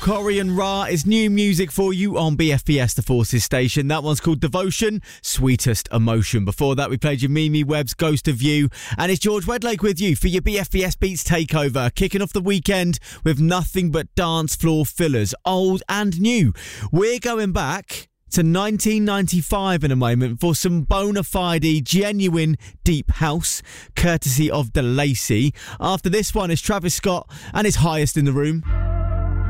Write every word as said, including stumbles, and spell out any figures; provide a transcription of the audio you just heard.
Corey and Ra is new music for you on B F B S The Forces station. That one's called Devotion, Sweetest Emotion. Before that, we played your Mimi Webb's Ghost of You. And it's George Wedlake with you for your B F B S Beats Takeover. Kicking off the weekend with nothing but dance floor fillers, old and new. We're going back to nineteen ninety-five in a moment for some bona fide, genuine deep house, courtesy of DeLacy. After this one is Travis Scott and his Highest in the Room.